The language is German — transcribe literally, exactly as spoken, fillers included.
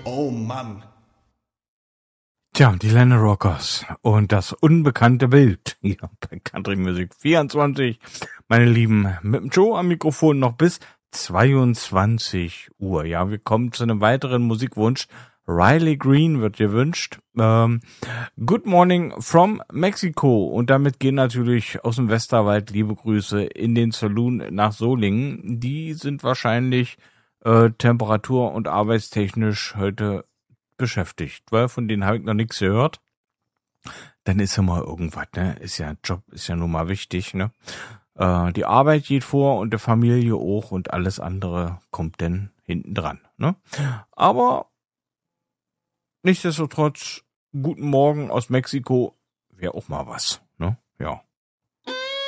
Oh Mann. Tja, die Lana Rockers und das unbekannte Bild hier bei Country Music vierundzwanzig. Meine Lieben, mit dem Joe am Mikrofon noch bis zweiundzwanzig Uhr. Ja, wir kommen zu einem weiteren Musikwunsch. Riley Green wird gewünscht. Ähm, Good Morning from Mexico. Und damit gehen natürlich aus dem Westerwald liebe Grüße in den Saloon nach Solingen. Die sind wahrscheinlich äh, temperatur- und arbeitstechnisch heute beschäftigt, weil von denen habe ich noch nichts gehört. Dann ist ja mal irgendwas, ne? Ist ja ein Job, ist ja nun mal wichtig, ne? Äh, die Arbeit geht vor und der Familie auch und alles andere kommt dann hinten dran, ne? Aber nichtsdestotrotz, guten Morgen aus Mexiko, wäre auch mal was, ne? Ja.